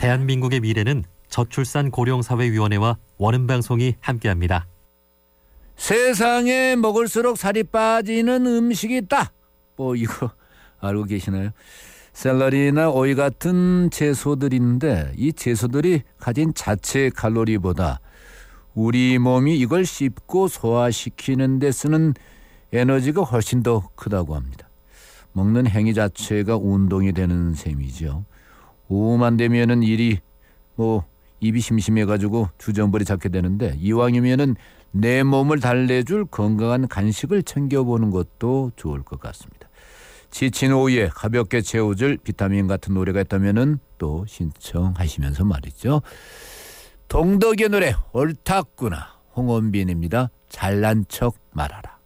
대한민국의 미래는 저출산 고령사회위원회와 원음방송이 함께합니다. 세상에 먹을수록 살이 빠지는 음식이 있다. 이거 알고 계시나요? 샐러리나 오이 같은 채소들인데 이 채소들이 가진 자체 칼로리보다 우리 몸이 이걸 씹고 소화시키는 데 쓰는 에너지가 훨씬 더 크다고 합니다. 먹는 행위 자체가 운동이 되는 셈이죠. 오후만 되면은 입이 심심해가지고 주전부리 잡게 되는데 이왕이면은 내 몸을 달래줄 건강한 간식을 챙겨보는 것도 좋을 것 같습니다. 지친 오후에 가볍게 채워줄 비타민 같은 노래가 있다면은 또 신청하시면서 말이죠. 동덕의 노래 옳았구나. 홍원빈입니다. 잘난 척 말아라.